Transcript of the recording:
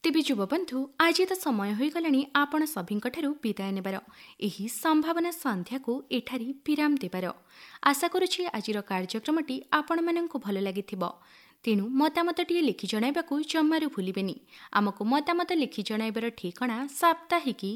ତେବେ ଯୁବବନ୍ଧୁ ଆଜି ତ ସମୟ ହୋଇଗଲାଣି ଆପଣ ସଭିଙ୍କଠାରୁ ବିଦାୟ ନେବାର। ଏହି ସମ୍ଭାବନା ସନ୍ଧ୍ୟାକୁ ଏଠାରେ ବିରାମ ଦେବାର। ଆଶା କରୁଛି ଆଜିର କାର୍ଯ୍ୟକ୍ରମଟି ଆପଣମାନଙ୍କୁ ଭଲ ଲାଗିଥିବ। ତେଣୁ ମତାମତଟିଏ ଲେଖି ଜଣାଇବାକୁ ଜମାରୁ ଭୁଲିବେନି। ଆମକୁ ମତାମତ ଲେଖି ଜଣାଇବାର ଠିକଣା ସାପ୍ତାହିକୀ